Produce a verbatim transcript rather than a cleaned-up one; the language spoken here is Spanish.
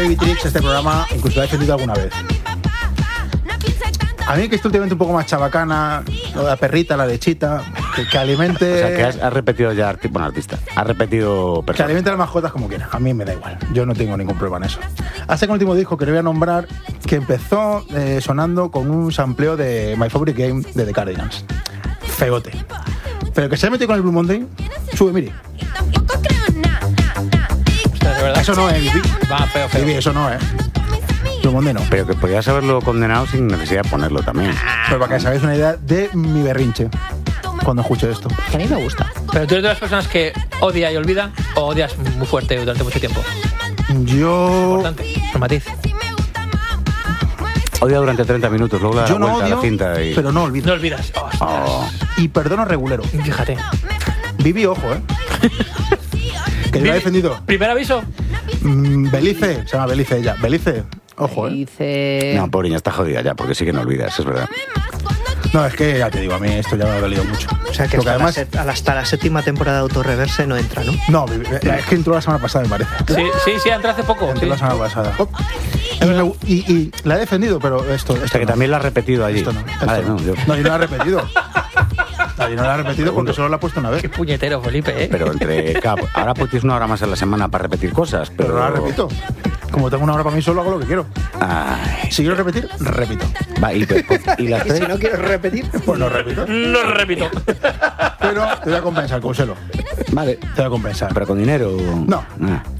Vitrix este programa incluso lo ha defendido alguna vez. A mí que estoy últimamente un poco más chabacana, lo de la perrita, la lechita, que, que alimente... O sea, que has, has repetido ya, arti- bueno, artista, has repetido Que personas. alimente a las mascotas como quiera. A mí me da igual. Yo no tengo ningún problema en eso. Hasta que el último disco que le voy a nombrar, que empezó eh, sonando con un sampleo de My Favorite Game de The Cardigans. Feote. Pero que se ha metido con el Blue Monday, sube, mire. Ostras, de verdad. Eso no es, Vivi. Va, feo, feo. Vivi, eso no es. Blue Monday no. Pero que podías haberlo condenado sin necesidad de ponerlo también. Pero para que os hagáis una idea de mi berrinche cuando escucho esto. Que a mí me gusta. Pero tú eres de las personas que odia y olvida o odias muy fuerte durante mucho tiempo. Yo... Importante, el matiz. Odia durante treinta minutos, luego le da Yo la no vuelta a odio, la cinta y... pero no olvido. No olvidas. Ostras. Oh. Y perdono regulero. Fíjate. Vivi, ojo, ¿eh? Que yo la he defendido. Primer aviso. Mm, Belice, se llama Belice ella. Belice, ojo, ¿eh? Dice... No, pobre niña, está jodida ya, porque sí que no olvidas, es verdad. No, es que ya te digo, a mí esto ya me ha dolido mucho. O sea que Porque hasta, además, la, set- hasta la séptima temporada de Autorreverse no entra, ¿no? no, Vivi, es que entró la semana pasada, me parece. Sí, sí, sí, entró hace poco. Entró Sí. la semana pasada. Y, me- y- y la he defendido, pero esto, O esto sea, que no. también la has repetido allí. Esto no, esto Vale, no. no, yo... No, yo no la he repetido. No, yo no la he repetido porque solo la he puesto una vez. Qué puñetero, Felipe, ¿eh? Pero entre... Claro, ahora pues tienes una hora más a la semana para repetir cosas, pero... Pero no la repito. Como tengo una hora para mí solo, hago lo que quiero. Ay, Si quiero repetir, repito. va, y, y las Y tres... si no quieres repetir, Pues no repito. No lo repito. Pero te voy a compensar, Conselo. Vale, Te voy a compensar. pero con dinero... No. Ah.